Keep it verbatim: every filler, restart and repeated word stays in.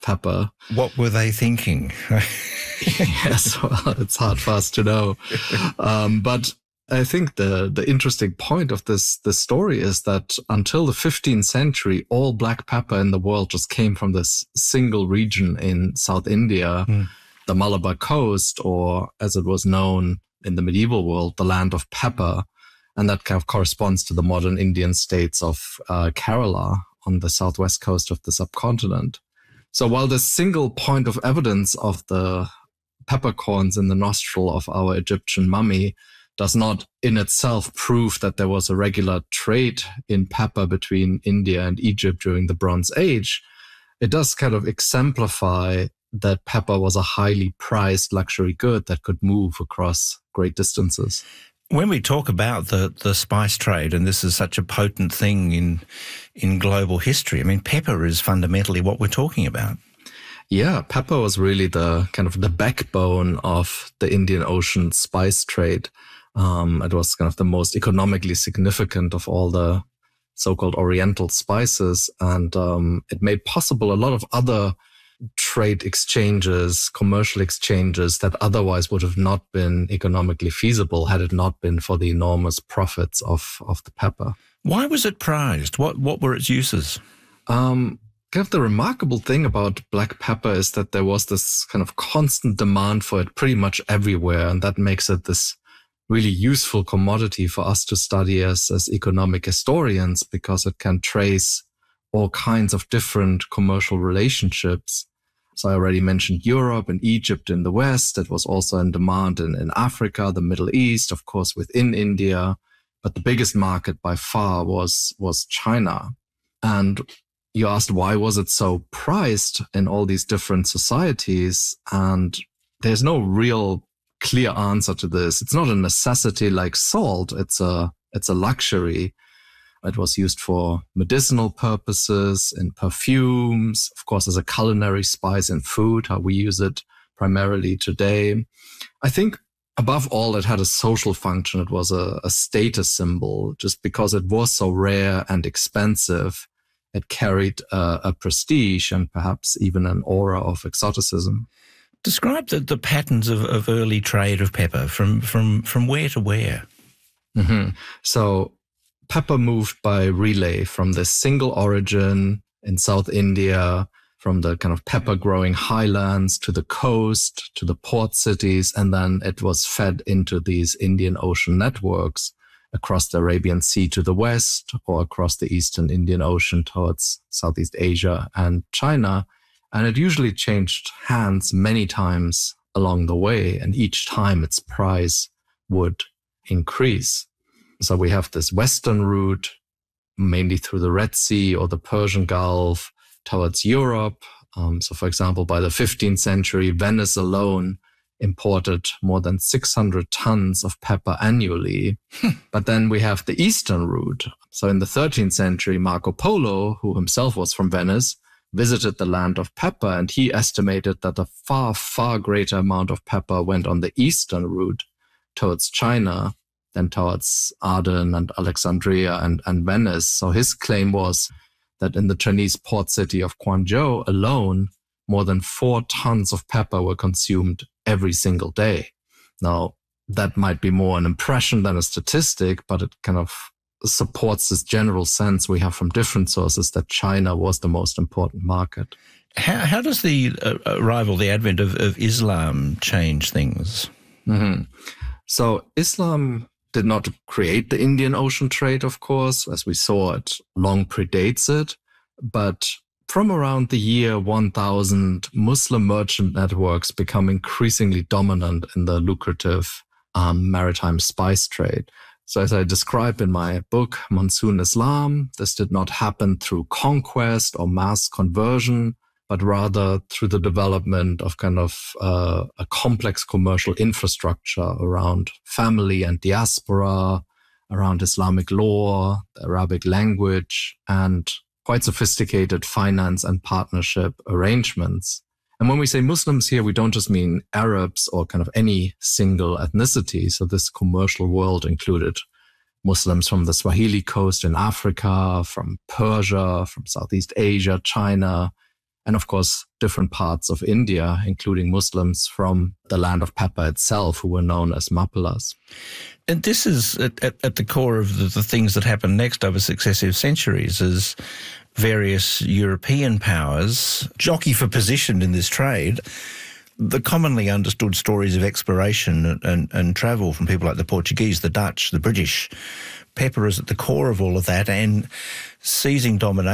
pepper. What were they thinking? Yes, well, it's hard for us to know. Um, but I think the, the interesting point of this, this story is that until the fifteenth century, all black pepper in the world just came from this single region in South India, mm. the Malabar coast, or as it was known in the medieval world, the land of pepper. And that kind of corresponds to the modern Indian states of uh, Kerala on the southwest coast of the subcontinent. So while the single point of evidence of the peppercorns in the nostril of our Egyptian mummy does not in itself prove that there was a regular trade in pepper between India and Egypt during the Bronze Age, it does kind of exemplify that pepper was a highly prized luxury good that could move across great distances. When we talk about the, the spice trade, and this is such a potent thing in in global history, I mean, pepper is fundamentally what we're talking about. Yeah, pepper was really the kind of the backbone of the Indian Ocean spice trade. Um, it was kind of the most economically significant of all the so-called Oriental spices, and um, it made possible a lot of other trade exchanges, commercial exchanges that otherwise would have not been economically feasible had it not been for the enormous profits of, of the pepper. Why was it prized? What what were its uses? Um, kind of the remarkable thing about black pepper is that there was this kind of constant demand for it pretty much everywhere, and that makes it this really useful commodity for us to study as, as economic historians, because it can trace all kinds of different commercial relationships. So I already mentioned Europe and Egypt in the West. It was also in demand in, in Africa, the Middle East, of course, within India. But the biggest market by far was, was China. And you asked, why was it so prized in all these different societies? And there's no real clear answer to this. It's not a necessity like salt. It's a, it's a luxury. It was used for medicinal purposes, in perfumes, of course, as a culinary spice in food, how we use it primarily today. I think above all, it had a social function. It was a, a status symbol. Just because it was so rare and expensive, it carried a, a prestige and perhaps even an aura of exoticism. Describe the, the patterns of, of early trade of pepper from, from, from where to where. Mm-hmm. So pepper moved by relay from this single origin in South India, from the kind of pepper growing highlands to the coast, to the port cities, and then it was fed into these Indian Ocean networks across the Arabian Sea to the west, or across the Eastern Indian Ocean towards Southeast Asia and China. And it usually changed hands many times along the way, and each time its price would increase. So we have this western route, mainly through the Red Sea or the Persian Gulf towards Europe. Um, so for example, by the fifteenth century, Venice alone imported more than six hundred tons of pepper annually. But then we have the eastern route. So in the thirteenth century, Marco Polo, who himself was from Venice, visited the land of pepper, and he estimated that a far, far greater amount of pepper went on the eastern route towards China than towards Aden and Alexandria and, and Venice. So his claim was that in the Chinese port city of Guangzhou alone, more than four tons of pepper were consumed every single day. Now, that might be more an impression than a statistic, but it kind of supports this general sense we have from different sources that China was the most important market. How, how does the uh, arrival, the advent of, of Islam change things? Mm-hmm. So Islam did not create the Indian Ocean trade, of course. As we saw, it long predates it. But from around the year one thousand, Muslim merchant networks become increasingly dominant in the lucrative um, maritime spice trade. So as I describe in my book, Monsoon Islam, this did not happen through conquest or mass conversion, but rather through the development of kind of uh, a complex commercial infrastructure around family and diaspora, around Islamic law, the Arabic language, and quite sophisticated finance and partnership arrangements. And when we say Muslims here, we don't just mean Arabs or kind of any single ethnicity. So this commercial world included Muslims from the Swahili coast in Africa, from Persia, from Southeast Asia, China, and of course, different parts of India, including Muslims from the land of pepper itself, who were known as Mappilas. And this is at, at, at the core of the, the things that happened next over successive centuries, as various European powers jockey for position in this trade. The commonly understood stories of exploration and, and, and travel from people like the Portuguese, the Dutch, the British. Pepper is at the core of all of that, and seizing domination